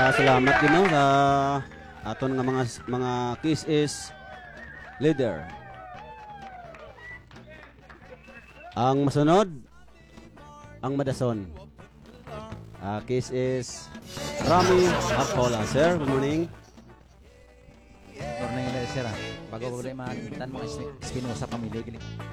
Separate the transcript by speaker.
Speaker 1: Salamat din no, sa aton nga mga case is leader. Ang masunod, ang madason. Case is Rami Arcola. Sir, good morning.
Speaker 2: Morning, sir. Bago ko rin makikita mga Espinosa pamilya.